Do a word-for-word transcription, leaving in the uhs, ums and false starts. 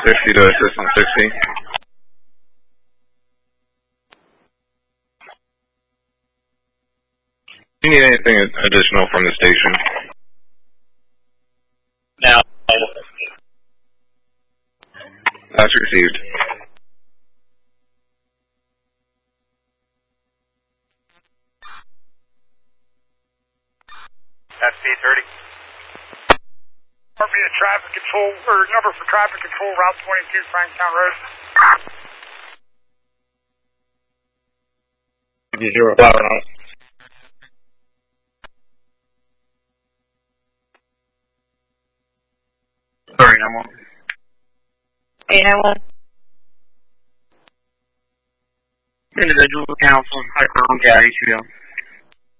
sixty to Assistant sixty. Do you need anything additional from the station? No. That's received. That's B thirty. Department of Traffic Control, or number for Traffic Control, Route twenty-two, Franktown Road. Zero power on. Sorry, I'm on. eight nine one. Individual counsel, Hyper on Cat H B O.